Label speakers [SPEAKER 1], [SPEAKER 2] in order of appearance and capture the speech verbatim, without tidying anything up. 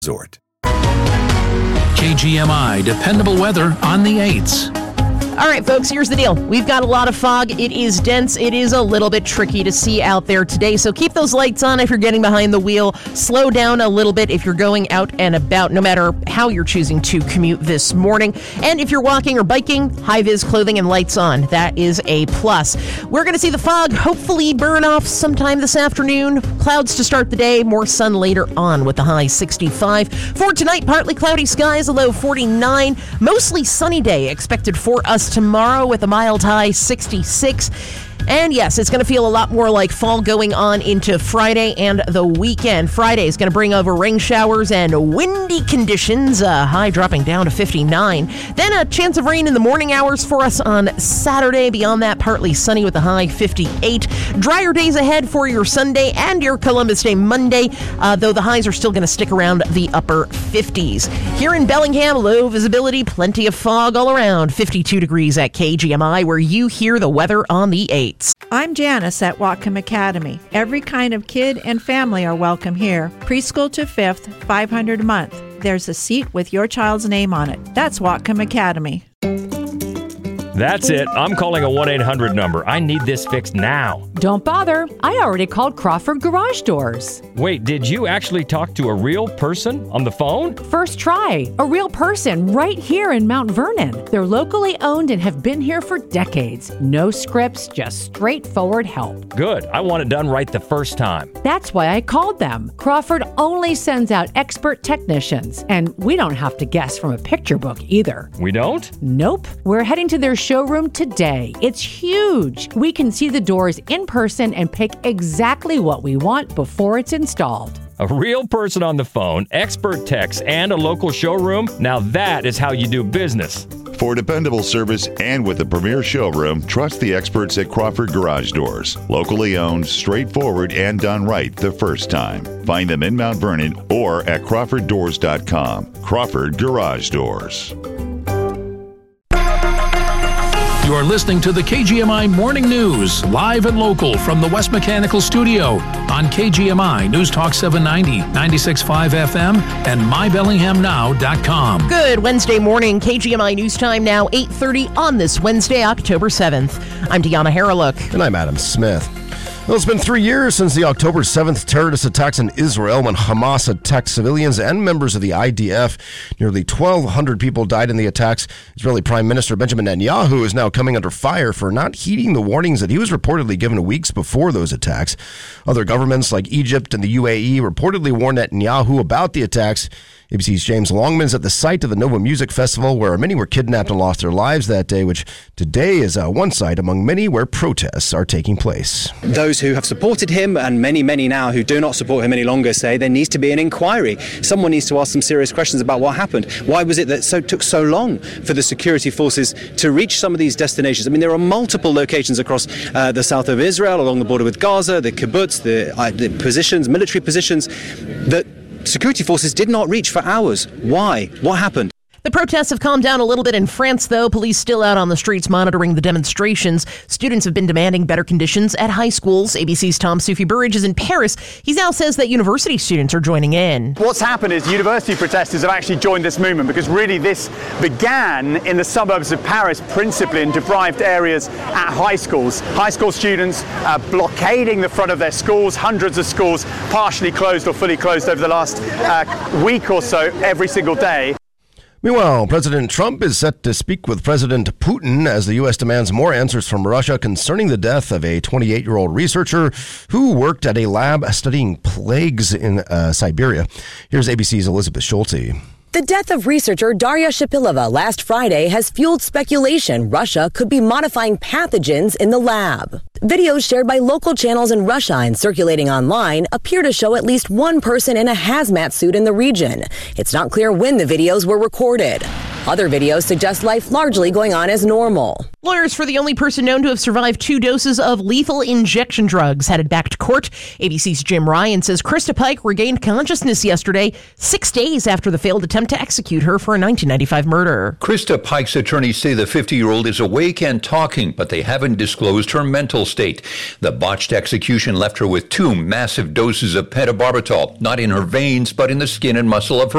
[SPEAKER 1] Resort.
[SPEAKER 2] K G M I dependable weather on the eights.
[SPEAKER 3] All right, folks, here's the deal. We've got a lot of fog. It is dense. It is a little bit tricky to see out there today. So keep those lights on if you're getting behind the wheel. Slow down a little bit if you're going out and about, no matter how you're choosing to commute this morning. And if you're walking or biking, high-vis clothing and lights on. That is a plus. We're going to see the fog hopefully burn off sometime this afternoon. Clouds to start the day, more sun later on with the high sixty-five. For tonight, partly cloudy skies, a low forty-nine. Mostly sunny day expected for us tomorrow with a mild high sixty-six. And yes, it's going to feel a lot more like fall going on into Friday and the weekend. Friday is going to bring over rain showers and windy conditions, uh, high dropping down to fifty-nine. Then a chance of rain in the morning hours for us on Saturday. Beyond that, partly sunny with a high fifty-eight. Drier days ahead for your Sunday and your Columbus Day Monday, uh, though the highs are still going to stick around the upper fifties. Here in Bellingham, low visibility, plenty of fog all around. fifty-two degrees at K G M I, where you hear the weather on the eights.
[SPEAKER 4] I'm Janice at Whatcom Academy. Every kind of kid and family are welcome here. Preschool to fifth, five hundred dollars a month. There's a seat with your child's name on it. That's Whatcom Academy.
[SPEAKER 5] That's it. I'm calling a one eight hundred number. I need this fixed now.
[SPEAKER 6] Don't bother. I already called Crawford Garage Doors.
[SPEAKER 5] Wait, did you actually talk to a real person on the phone?
[SPEAKER 6] First try. A real person right here in Mount Vernon. They're locally owned and have been here for decades. No scripts, just straightforward help.
[SPEAKER 5] Good. I want it done right the first time.
[SPEAKER 6] That's why I called them. Crawford only sends out expert technicians, and we don't have to guess from a picture book either.
[SPEAKER 5] We don't?
[SPEAKER 6] Nope. We're heading to their showroom today. It's huge. We can see the doors in person and pick exactly what we want before it's installed.
[SPEAKER 5] A real person on the phone, expert techs, and a local showroom? Now that is how you do business.
[SPEAKER 7] For dependable service and with a premier showroom, trust the experts at Crawford Garage Doors. Locally owned, straightforward, and done right the first time. Find them in Mount Vernon or at crawford doors dot com. Crawford Garage Doors.
[SPEAKER 2] You are listening to the K G M I Morning News, live and local from the West Mechanical Studio on K G M I News Talk seven ninety, ninety-six point five F M, and my bellingham now dot com.
[SPEAKER 3] Good Wednesday morning, K G M I News Time now, eight thirty on this Wednesday, October seventh. I'm Deanna Haralook.
[SPEAKER 8] And I'm Adam Smith. Well, it's been three years since the October seventh terrorist attacks in Israel when Hamas attacked civilians and members of the I D F. Nearly twelve hundred people died in the attacks. Israeli Prime Minister Benjamin Netanyahu is now coming under fire for not heeding the warnings that he was reportedly given weeks before those attacks. Other governments like Egypt and the U A E reportedly warned Netanyahu about the attacks. A B C's James Longman is at the site of the Nova Music Festival where many were kidnapped and lost their lives that day, which today is uh, one site among many where protests are taking place.
[SPEAKER 9] Those who have supported him and many, many now who do not support him any longer say there needs to be an inquiry. Someone needs to ask some serious questions about what happened. Why was it that so took so long for the security forces to reach some of these destinations? I mean, there are multiple locations across uh, the south of Israel, along the border with Gaza, the kibbutz, the, uh, the positions, military positions that security forces did not reach for hours. Why? What happened?
[SPEAKER 3] The protests have calmed down a little bit in France, though. Police still out on the streets monitoring the demonstrations. Students have been demanding better conditions at high schools. A B C's Tom Soufi Burridge is in Paris. He now says that university students are joining in.
[SPEAKER 10] What's happened is university protesters have actually joined this movement because really this began in the suburbs of Paris, principally in deprived areas at high schools. High school students uh, blockading the front of their schools. Hundreds of schools partially closed or fully closed over the last uh, week or so, every single day.
[SPEAKER 8] Meanwhile, President Trump is set to speak with President Putin as the U S demands more answers from Russia concerning the death of a twenty-eight-year-old researcher who worked at a lab studying plagues in uh, Siberia. Here's A B C's Elizabeth Schulte.
[SPEAKER 11] The death of researcher Daria Shapilova last Friday has fueled speculation Russia could be modifying pathogens in the lab. Videos shared by local channels in Russia and circulating online appear to show at least one person in a hazmat suit in the region. It's not clear when the videos were recorded. Other videos suggest life largely going on as normal.
[SPEAKER 3] Lawyers for the only person known to have survived two doses of lethal injection drugs headed back to court. A B C's Jim Ryan says Krista Pike regained consciousness yesterday, six days after the failed attempt to execute her for a nineteen ninety-five murder.
[SPEAKER 12] Krista Pike's attorneys say the fifty-year-old is awake and talking, but they haven't disclosed her mental state. The botched execution left her with two massive doses of pentobarbital, not in her veins, but in the skin and muscle of her